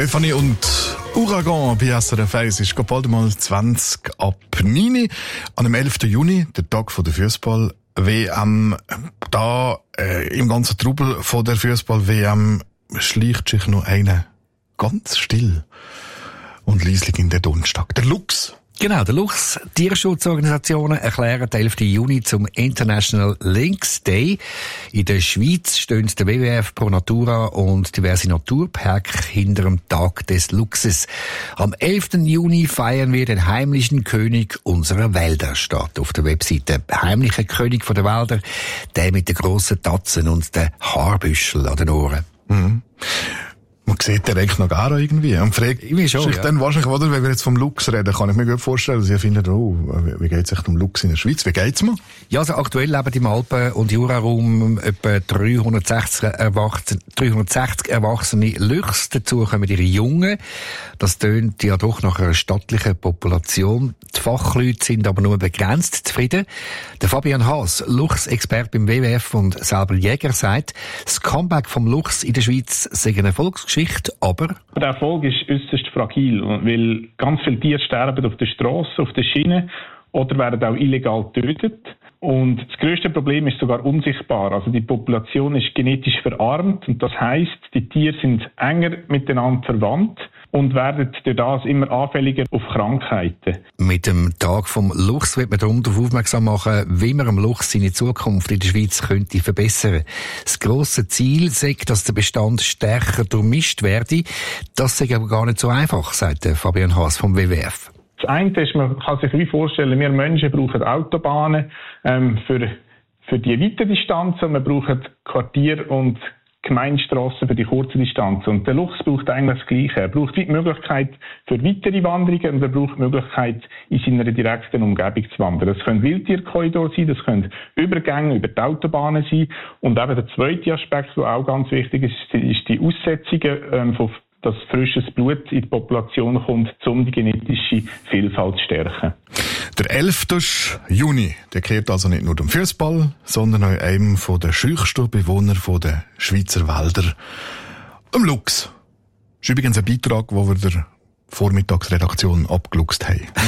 Stefanie und Ouragan bei SRF 1 ist bald mal 20 ab 9 an dem 11. Juni, der Tag der Fußball-WM. Da im ganzen Trubel von der Fußball-WM schleicht sich noch einer ganz still und leislich in den Donnerstag. Der Luchs. Genau, der Luchs. Tierschutzorganisationen erklären den 11. Juni zum International Lynx Day. In der Schweiz stehen der WWF, Pro Natura und diverse Naturparks hinter dem Tag des Luchses. Am 11. Juni feiern wir den heimlichen König unserer Wälder, steht auf der Webseite. Heimlicher König der Wälder, der mit den grossen Tatzen und den Haarbüschel an den Ohren. Mhm. Man sieht den eigentlich noch gar nicht irgendwie. Und fragt sich dann wahrscheinlich, oder, wenn wir jetzt vom Luchs reden, kann ich mir gut vorstellen, dass ihr findet, wie geht's echt um Luchs in der Schweiz? Wie geht's mir? Ja, also aktuell leben im Alpen- und Juraraum etwa 360 erwachsene Luchse. Dazu kommen ihre Jungen. Das tönt ja doch nach einer stattlichen Population. Die Fachleute sind aber nur begrenzt zufrieden. Der Fabian Haas, Luchsexperte beim WWF und selber Jäger, sagt, das Comeback vom Luchs in der Schweiz sei eine Erfolgsgeschichte, aber der Erfolg ist äußerst fragil, weil ganz viele Tiere sterben auf der Straße, auf der Schiene oder werden auch illegal getötet. Und das grösste Problem ist sogar unsichtbar. Also die Population ist genetisch verarmt und das heisst, die Tiere sind enger miteinander verwandt und werden durch das immer anfälliger auf Krankheiten. Mit dem Tag vom Luchs wird man darum darauf aufmerksam machen, wie man dem Luchs seine Zukunft in der Schweiz könnte verbessern. Das grosse Ziel sei, dass der Bestand stärker durchmischt werde. Das sei aber gar nicht so einfach, sagt Fabian Haas vom WWF. Das eine ist, man kann sich wie vorstellen, wir Menschen brauchen Autobahnen für die weiten Distanzen, wir brauchen Quartier- und Gemeindestrassen für die kurzen Distanzen. Und der Luchs braucht eigentlich das Gleiche. Er braucht die Möglichkeit für weitere Wanderungen und er braucht die Möglichkeit, in seiner direkten Umgebung zu wandern. Das können Wildtierkorridore sein, das können Übergänge über die Autobahnen sein. Und eben der zweite Aspekt, der auch ganz wichtig ist, ist die Aussetzungen dass frisches Blut in die Population kommt, um die genetische Vielfalt zu stärken. Der 11. Juni, der kehrt also nicht nur dem Fußball, sondern auch einem der schüchsten Bewohner der Schweizer Wälder, dem Luchs. Das ist übrigens ein Beitrag, den wir der Vormittagsredaktion abgeluchst haben.